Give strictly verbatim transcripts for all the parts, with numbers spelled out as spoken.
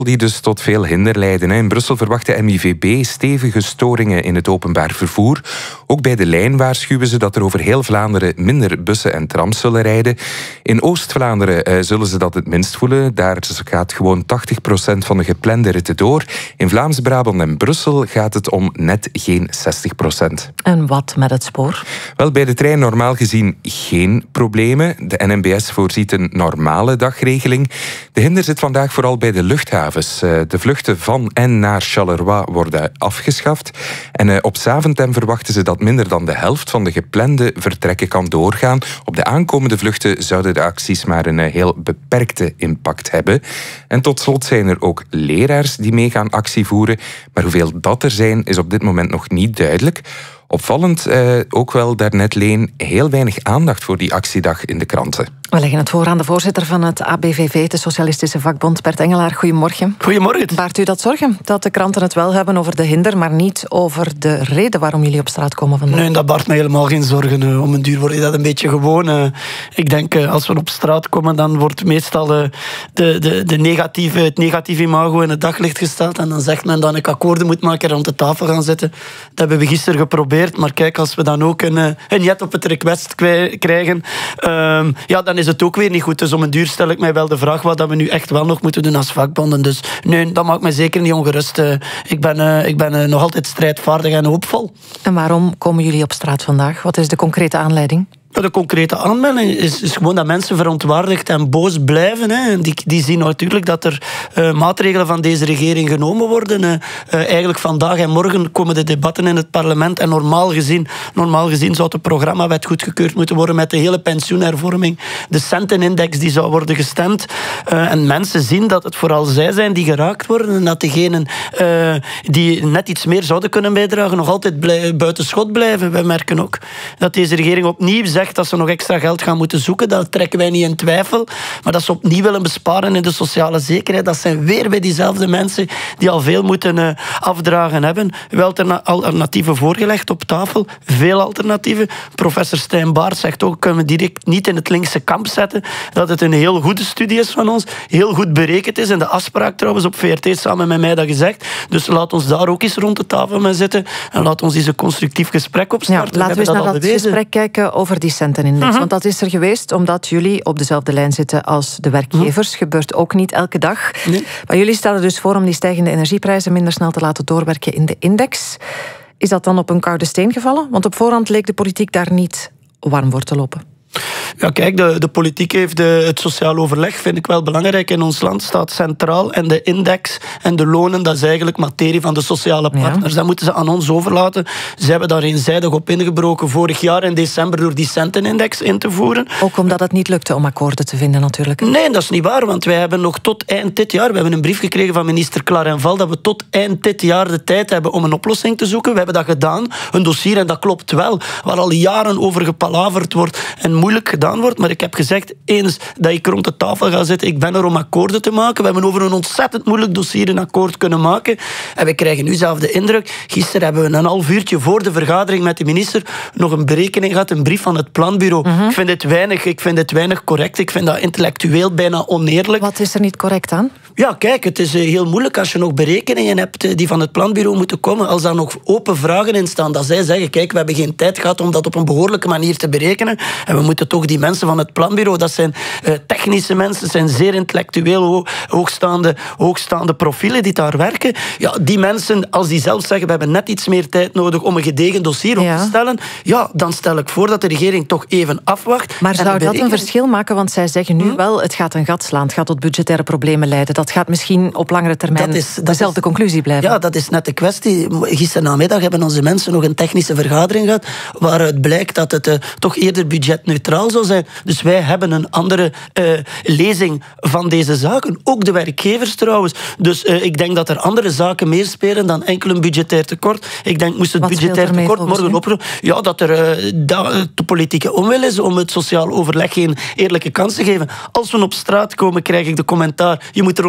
die dus tot veel hinder leiden. In Brussel verwacht de M I V B stevige storingen in het openbaar vervoer. Ook bij de lijn waarschuwen ze dat er over heel Vlaanderen minder bussen en trams zullen rijden. In Oost-Vlaanderen uh, zullen ze dat het minst voelen. Daar gaat gewoon tachtig procent van de geplande ritten door. In Vlaams-Brabant en Brussel gaat het om net geen zestig procent. En wat met het spoor? Wel, bij de trein normaal gezien geen problemen. De N M B S voorziet een normale dagregeling. De hinder zit vandaag vooral bij de luchthavens. De vluchten van en naar Charleroi worden afgeschaft. En op Zaventem verwachten ze dat minder dan de helft van de geplande vertrekken kan doorgaan. Op de aankomende vluchten zouden de acties maar een heel beperkte impact hebben. En tot slot zijn er ook leraars die mee gaan actie voeren. Maar hoeveel dat er zijn, is op dit moment nog niet duidelijk. Opvallend, eh, ook wel daarnet, Leen, heel weinig aandacht voor die actiedag in de kranten. We leggen het voor aan de voorzitter van het A B V V, de Socialistische Vakbond, Bert Engelaar. Goedemorgen. Goedemorgen. Baart u dat zorgen, dat de kranten het wel hebben over de hinder, maar niet over de reden waarom jullie op straat komen vandaag? Nee, dat baart mij helemaal geen zorgen. Uh, om een duur word je dat een beetje gewoon. Uh, ik denk, uh, als we op straat komen, dan wordt meestal uh, de, de, de negatieve, het negatieve imago in het daglicht gesteld. En dan zegt men dat ik akkoorden moet maken en rond de tafel gaan zitten. Dat hebben we gisteren geprobeerd. Maar kijk, als we dan ook een, een jet op het request krijgen, uh, ja, dan is het ook weer niet goed. Dus om een duur stel ik mij wel de vraag wat dat we nu echt wel nog moeten doen als vakbonden. Dus nee, dat maakt mij zeker niet ongerust. Uh, ik ben, uh, ik ben uh, nog altijd strijdvaardig en hoopvol. En waarom komen jullie op straat vandaag? Wat is de concrete aanleiding? De concrete aanmelding is, is gewoon dat mensen verontwaardigd en boos blijven. Hè. Die, die zien natuurlijk dat er uh, maatregelen van deze regering genomen worden. Uh, uh, eigenlijk vandaag en morgen komen de debatten in het parlement. En normaal gezien, normaal gezien zou het programmawet goedgekeurd moeten worden met de hele pensioenhervorming. De centenindex die zou worden gestemd. Uh, en mensen zien dat het vooral zij zijn die geraakt worden. En dat degenen uh, die net iets meer zouden kunnen bijdragen nog altijd blij, buiten schot blijven. Wij merken ook dat deze regering opnieuw zegt dat ze nog extra geld gaan moeten zoeken. Dat trekken wij niet in twijfel. Maar dat ze opnieuw willen besparen in de sociale zekerheid. Dat zijn weer bij diezelfde mensen die al veel moeten uh, afdragen hebben. Wel alternatieven voorgelegd op tafel. Veel alternatieven. Professor Stijn Baart zegt ook, kunnen we direct niet in het linkse kamp zetten. Dat het een heel goede studie is van ons. Heel goed berekend is. En de afspraak trouwens op V R T samen met mij dat gezegd. Dus laat ons daar ook eens rond de tafel mee zitten. En laat ons eens een constructief gesprek opstarten. Ja, laten we eens naar dat bewezen. gesprek kijken over die centenindex. Uh-huh. Want dat is er geweest omdat jullie op dezelfde lijn zitten als de werkgevers. Uh-huh. Gebeurt ook niet elke dag. Nee. Maar jullie stellen dus voor om die stijgende energieprijzen minder snel te laten doorwerken in de index. Is dat dan op een koude steen gevallen? Want op voorhand leek de politiek daar niet warm voor te lopen. Ja, kijk, de, de politiek heeft de, het sociaal overleg, vind ik wel belangrijk. In ons land staat centraal. En de index en de lonen, dat is eigenlijk materie van de sociale partners. Ja. Dat moeten ze aan ons overlaten. Ze hebben daar eenzijdig op ingebroken vorig jaar in december door die centenindex in te voeren. Ook omdat het niet lukte om akkoorden te vinden natuurlijk. Nee, dat is niet waar, want wij hebben nog tot eind dit jaar, we hebben een brief gekregen van minister Clarenval dat we tot eind dit jaar de tijd hebben om een oplossing te zoeken. We hebben dat gedaan, een dossier, en dat klopt wel, waar al jaren over gepalaverd wordt en moeilijk gedaan wordt. Maar ik heb gezegd, eens dat ik rond de tafel ga zitten, ik ben er om akkoorden te maken. We hebben over een ontzettend moeilijk dossier een akkoord kunnen maken. En we krijgen nu zelf de indruk. Gisteren hebben we een half uurtje voor de vergadering met de minister nog een berekening gehad, een brief van het planbureau. Mm-hmm. Ik vind het weinig, ik vind het weinig correct. Ik vind dat intellectueel bijna oneerlijk. Wat is er niet correct aan? Ja, kijk, het is heel moeilijk als je nog berekeningen hebt die van het planbureau moeten komen. Als daar nog open vragen in staan, dat zij zeggen, kijk, we hebben geen tijd gehad om dat op een behoorlijke manier te berekenen. En we moeten toch die mensen van het planbureau, dat zijn uh, technische mensen, dat zijn zeer intellectueel ho- hoogstaande, hoogstaande profielen die daar werken. Ja, die mensen, als die zelf zeggen, we hebben net iets meer tijd nodig om een gedegen dossier op ja. te stellen, ja, dan stel ik voor dat de regering toch even afwacht. Maar zou dat een verschil maken? Want zij zeggen nu hm? wel, het gaat een gat slaan, het gaat tot budgettaire problemen leiden. Dat gaat misschien op langere termijn dat is, dat dezelfde is, conclusie blijven. Ja, dat is net de kwestie. Gisterenamiddag hebben onze mensen nog een technische vergadering gehad, waaruit blijkt dat het uh, toch eerder budgetneutraal zou zijn. Dus wij hebben een andere uh, lezing van deze zaken. Ook de werkgevers trouwens. Dus uh, ik denk dat er andere zaken meer spelen dan enkel een budgetair tekort. Ik denk, moest het budgetair tekort morgen oproepen, ja, dat er uh, da, de politieke onwil is om het sociaal overleg geen eerlijke kans te geven. Als we op straat komen, krijg ik de commentaar, je moet er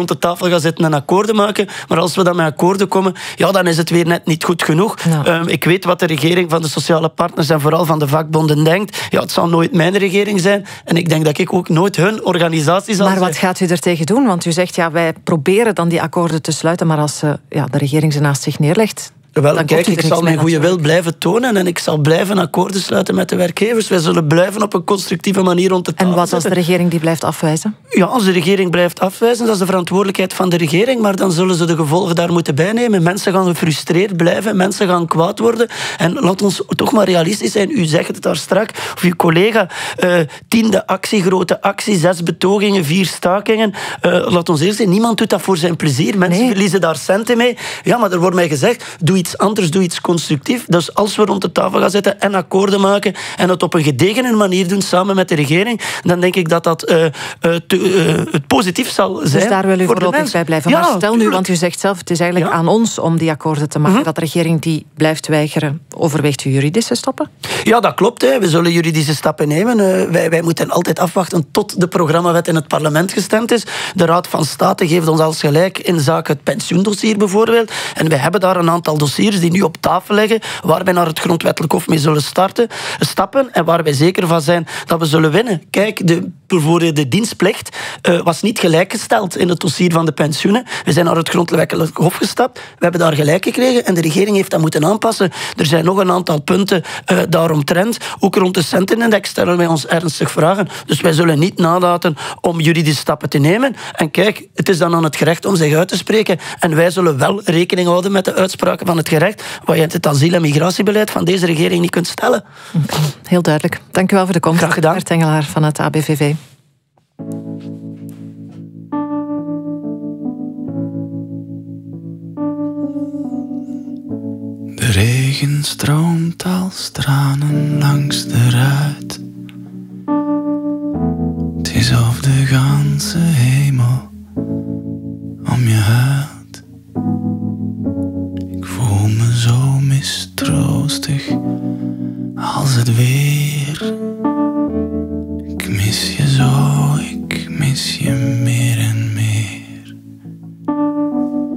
rond de tafel gaan zitten en akkoorden maken. Maar als we dan met akkoorden komen, ja, dan is het weer net niet goed genoeg. Ja. Um, ik weet wat de regering van de sociale partners en vooral van de vakbonden denkt. Ja, het zal nooit mijn regering zijn. En ik denk dat ik ook nooit hun organisatie zal Maar zijn. wat gaat u er tegen doen? Want u zegt, ja, wij proberen dan die akkoorden te sluiten, maar als uh, ja, de regering ze naast zich neerlegt... Wel, kijk, ik zal mijn goede wil blijven tonen en ik zal blijven akkoorden sluiten met de werkgevers. Wij zullen blijven op een constructieve manier rond de tafel En wat zitten. als de regering die blijft afwijzen? Ja, als de regering blijft afwijzen, dat is de verantwoordelijkheid van de regering, maar dan zullen ze de gevolgen daar moeten bijnemen. Mensen gaan gefrustreerd blijven, mensen gaan kwaad worden. En laat ons toch maar realistisch zijn. U zegt het daar straks, of uw collega, uh, tiende actie, grote actie, zes betogingen, vier stakingen. Uh, laat ons eerst zijn, niemand doet dat voor zijn plezier. Mensen nee. verliezen daar centen mee. Ja, maar er wordt mij gezegd, doe iets anders, doe iets constructief. Dus als we rond de tafel gaan zitten en akkoorden maken en het op een gedegene manier doen samen met de regering, dan denk ik dat dat uh, uh, te, uh, het positief zal zijn. Dus daar wil u voorlopig bij blijven. Ja, maar stel nu, tuurlijk. want u zegt zelf, het is eigenlijk ja. aan ons om die akkoorden te maken. Mm-hmm. Dat de regering die blijft weigeren, overweegt u juridische stappen? Ja, dat klopt. Hè. We zullen juridische stappen nemen. Uh, wij, wij moeten altijd afwachten tot de programmawet in het parlement gestemd is. De Raad van State geeft ons als gelijk in zaken het pensioendossier bijvoorbeeld. En wij hebben daar een aantal dossiers die nu op tafel liggen, waar wij naar het grondwettelijk hof mee zullen starten, stappen en waar wij zeker van zijn dat we zullen winnen. Kijk, de, bijvoorbeeld de dienstplicht uh, was niet gelijkgesteld in het dossier van de pensioenen. We zijn naar het grondwettelijk hof gestapt, we hebben daar gelijk gekregen en de regering heeft dat moeten aanpassen. Er zijn nog een aantal punten uh, daaromtrent. Ook rond de centenindex stellen wij ons ernstig vragen. Dus wij zullen niet nalaten om juridische stappen te nemen. En kijk, het is dan aan het gerecht om zich uit te spreken en wij zullen wel rekening houden met de uitspraken van het gerecht, waar je het asiel- en migratiebeleid van deze regering niet kunt stellen. Heel duidelijk. Dank u wel voor de komst. Graag gedaan. Bert Engelaar van het A B V V. De regen stroomt als tranen langs de ruit. Het is of de ganse hemel om je huid. Ik voel me zo mistroostig als het weer